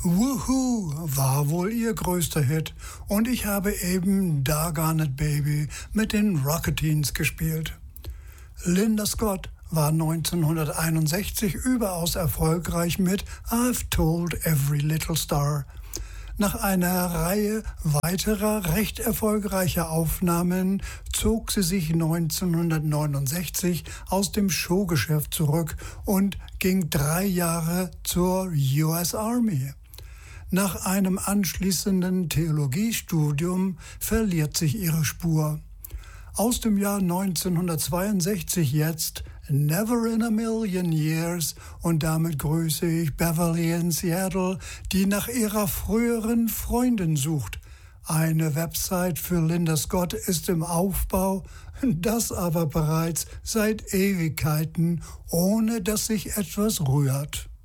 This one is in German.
Woohoo war wohl ihr größter Hit und ich habe eben Doggone It Baby mit den Rocketeens gespielt. Linda Scott war 1961 überaus erfolgreich mit I've Told Every Little Star. Nach einer Reihe weiterer recht erfolgreicher Aufnahmen zog sie sich 1969 aus dem Showgeschäft zurück und ging 3 Jahre zur US Army. Nach einem anschließenden Theologiestudium verliert sich ihre Spur. Aus dem Jahr 1962 jetzt Never in a Million Years und damit grüße ich Beverly in Seattle, die nach ihrer früheren Freundin sucht. Eine Website für Linda Scott ist im Aufbau, das aber bereits seit Ewigkeiten, ohne dass sich etwas rührt.